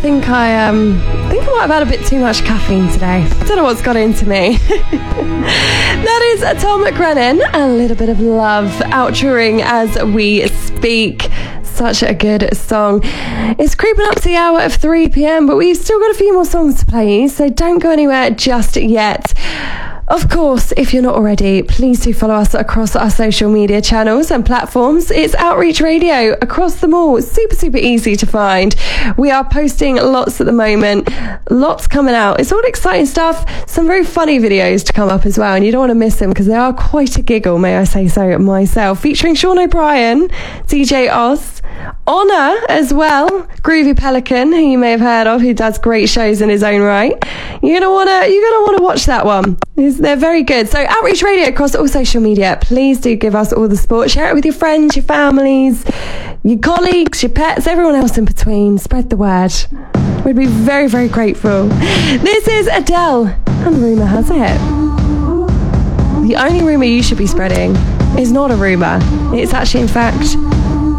think I might have had a bit too much caffeine today. I don't know what's got into me. That is Tom McGrennan, A Little Bit of Love, outroing as we speak. Such a good song. It's creeping up to the hour of 3 p.m, but we've still got a few more songs to play, so don't go anywhere just yet. Of course, if you're not already, please do follow us across our social media channels and platforms. It's Outreach Radio across them all. It's super, super easy to find. We are posting lots at the moment. Lots coming out. It's all exciting stuff. Some very funny videos to come up as well, and you don't want to miss them because they are quite a giggle, may I say so myself. Featuring Sean O'Brien, DJ Oz, Honor as well, Groovy Pelican, who you may have heard of, who does great shows in his own right. You're gonna wanna watch that one. They're very good. So Outreach Radio across all social media. Please do give us all the support. Share it with your friends, your families, your colleagues, your pets, everyone else in between. Spread the word. We'd be very, very grateful. This is Adele, and rumour has it, the only rumour you should be spreading is not a rumour. It's actually, in fact,